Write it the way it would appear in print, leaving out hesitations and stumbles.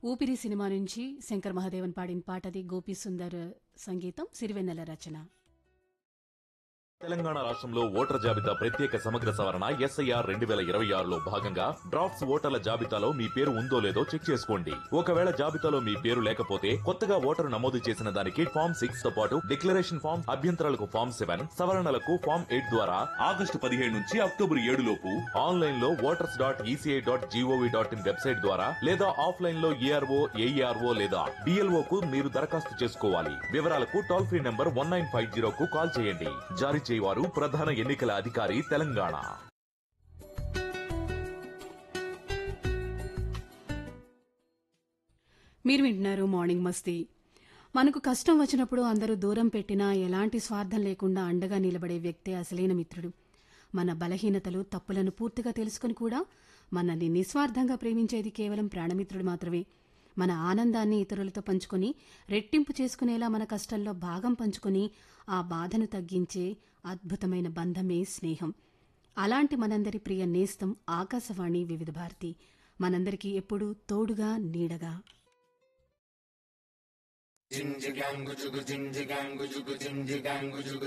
ఊపిరి సినిమా నుంచి శంకర్ మహాదేవన్ పాడిన పాటది గోపీ సుందర్ సంగీతం సిరివెన్నెల రచన. తెలంగాణ రాష్ట్రంలో ఓటర్ జాబితా ప్రత్యేక సమగ్ర సవరణ ఎస్ఐఆర్ 2026లో భాగంగా డ్రాఫ్ట్స్ ఓటర్ల జాబితాలో మీ పేరు ఉందో లేదో చెక్ చేసుకోండి. ఒకవేళ జాబితాలో మీ పేరు లేకపోతే కొత్తగా ఓటరు నమోదు చేసిన దానికి ఫామ్ 6 తో పాటు డిక్లరేషన్ ఫామ్, అభ్యంతరాలకు ఫామ్ 7, సవరణలకు ఫామ్ 8 ద్వారా ఆగస్టు 15 నుంచి అక్టోబర్ 7 లోపు ఆన్లైన్ లో voters.eci.gov.in వెబ్సైట్ ద్వారా లేదా ఆఫ్లైన్ లో ఏఆర్ఓ, ఏఈఆర్ఓ లేదా డిఎల్ఓ కు మీరు దరఖాస్తు చేసుకోవాలి. వివరాలకు టోల్ ఫ్రీ నంబర్ 1950 కు కాల్ చేయండి. జారీ చేయవారు ప్రధాన ఎన్నికల అధికారి తెలంగాణ. మీరు వింటున్నారు మార్నింగ్ మస్తీ. మనకు కష్టం వచ్చినప్పుడు అందరూ దూరం పెట్టినా ఎలాంటి స్వార్థం లేకుండా అండగా నిలబడే వ్యక్తే అసలైన మిత్రుడు. మన బలహీనతలు, తప్పులను పూర్తిగా తెలుసుకుని కూడా మనల్ని నిస్వార్థంగా ప్రేమించేది కేవలం ప్రాణమిత్రుడు మాత్రమే. మన ఆనందాన్ని ఇతరులతో పంచుకుని రెట్టింపు చేసుకునేలా మన కష్టంలో భాగం పంచుకుని ఆ బాధను తగ్గించే అద్భుతమైన బంధమే స్నేహం. అలాంటి మనందరి ప్రియ నేస్తం ఆకాశవాణి వివిధ భారతి, మనందరికీ ఎప్పుడూ తోడుగా నీడగా.